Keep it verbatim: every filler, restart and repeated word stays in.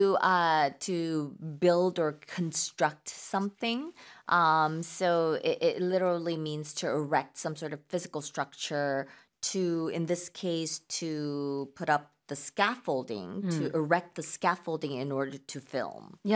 to uh, to build or construct something. Um, so it, it literally means to erect some sort of physical structure. To in this case, to put up the scaffolding, to 음. erect the scaffolding in order to film.